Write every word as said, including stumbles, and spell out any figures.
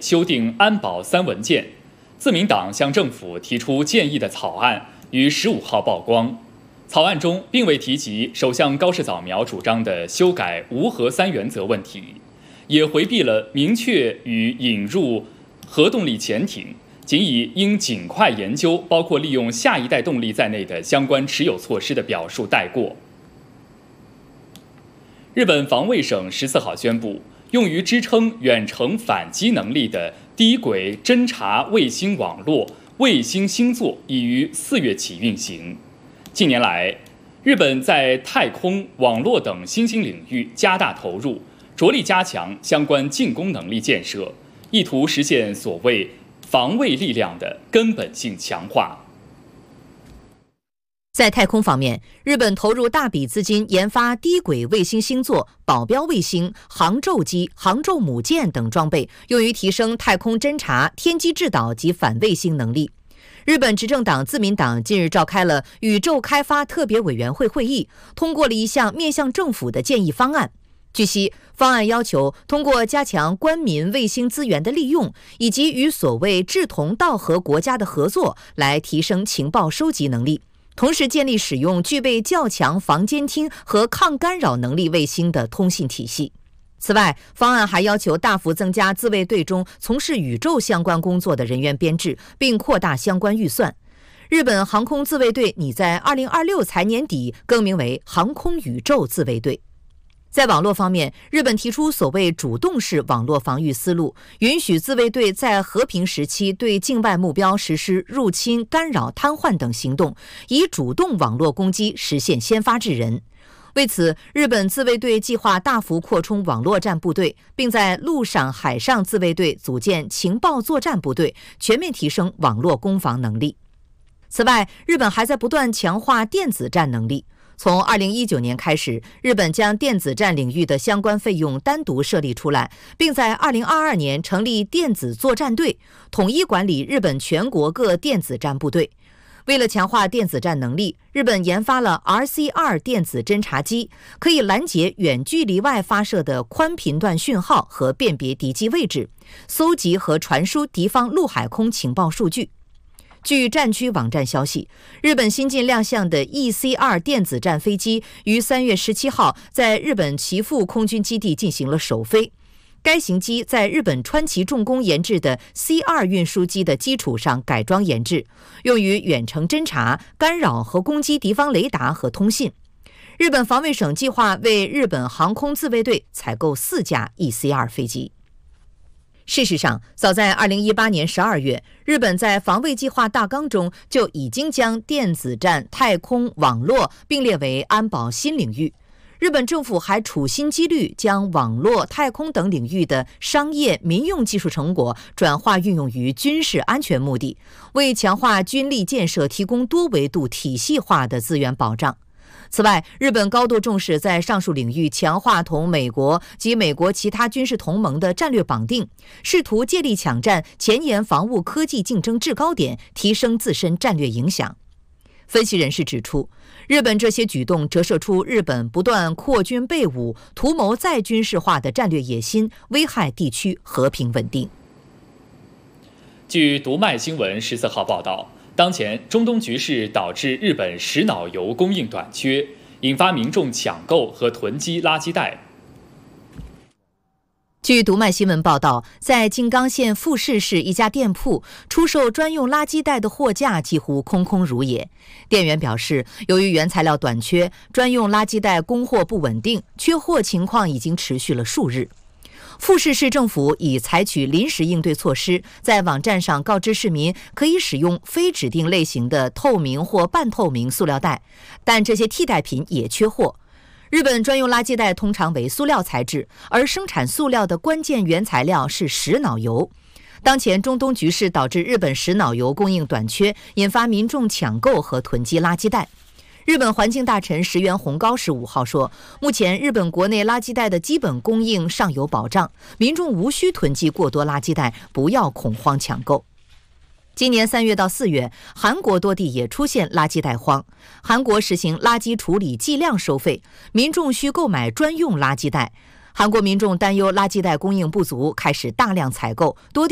修订安保三文件，自民党向政府提出建议的草案于十五号曝光。草案中并未提及首相高市早苗主张的修改无核三原则问题，也回避了明确与引入核动力潜艇，仅以应尽快研究包括利用下一代动力在内的相关持有措施的表述带过。日本防卫省十四号宣布，用于支撑远程反击能力的低轨侦察卫星网络卫星星座已于四月起运行。近年来，日本在太空、网络等新兴领域加大投入，着力加强相关进攻能力建设，意图实现所谓防卫力量的根本性强化。 在太空方面，日本投入大笔资金研发低轨卫星星座、保镖卫星、航宙机、航宙母舰等装备，用于提升太空侦察、天基制导及反卫星能力。日本执政党自民党近日召开了宇宙开发特别委员会会议，通过了一项面向政府的建议方案。据悉，方案要求通过加强官民卫星资源的利用，以及与所谓志同道合国家的合作，来提升情报收集能力，同时建立使用具备较强防监听和抗干扰能力卫星的通信体系。此外，方案还要求大幅增加自卫队中从事宇宙相关工作的人员编制，并扩大相关预算。日本航空自卫队拟在二零二六财年底更名为航空宇宙自卫队。在网络方面，日本提出所谓主动式网络防御思路，允许自卫队在和平时期对境外目标实施入侵、干扰、瘫痪等行动，以主动网络攻击实现先发制人。为此，日本自卫队计划大幅扩充网络战部队，并在陆上、海上自卫队组建情报作战部队，全面提升网络攻防能力。此外，日本还在不断强化电子战能力。从二零一九年开始，日本将电子战领域的相关费用单独设立出来，并在二零二二年成立电子作战队，统一管理日本全国各电子战部队。为了强化电子战能力，日本研发了 R C 二 电子侦察机，可以拦截远距离外发射的宽频段讯号和辨别敌机位置，搜集和传输敌方陆海空情报数据。据战区网站消息，日本新近亮相的 E C 二 电子战飞机于三月十七号在日本岐阜空军基地进行了首飞。该型机在日本川崎重工研制的 C 二 运输机的基础上改装研制，用于远程侦察、干扰和攻击敌方雷达和通信。日本防卫省计划为日本航空自卫队采购四架 E C 二 飞机。事实上，早在二零一八年十二月，日本在防卫计划大纲中就已经将电子战、太空、网络并列为安保新领域。日本政府还处心积虑将网络、太空等领域的商业、民用技术成果转化运用于军事安全目的，为强化军力建设提供多维度体系化的资源保障。此外，日本高度重视在上述领域强化同美国及美国其他军事同盟的战略绑定，试图借力抢占前沿防务科技竞争制高点，提升自身战略影响。分析人士指出，日本这些举动折射出日本不断扩军备武、图谋再军事化的战略野心，危害地区和平稳定。 据读卖新闻十四号报道，当前中东局势导致日本石脑油供应短缺，引发民众抢购和囤积垃圾袋。 据读卖新闻报道，在静冈县富士市一家店铺，出售专用垃圾袋的货架几乎空空如也。店员表示，由于原材料短缺，专用垃圾袋供货不稳定，缺货情况已经持续了数日。富士市政府已采取临时应对措施，在网站上告知市民可以使用非指定类型的透明或半透明塑料袋，但这些替代品也缺货。日本专用垃圾袋通常为塑料材质，而生产塑料的关键原材料是石脑油。当前中东局势导致日本石脑油供应短缺，引发民众抢购和囤积垃圾袋。日本环境大臣石原宏高十五号说，目前日本国内垃圾袋的基本供应尚有保障，民众无需囤积过多垃圾袋，不要恐慌抢购。今年三月到四月，韩国多地也出现垃圾袋荒。韩国实行垃圾处理计量收费，民众需购买专用垃圾袋。韩国民众担忧垃圾袋供应不足，开始大量采购，多地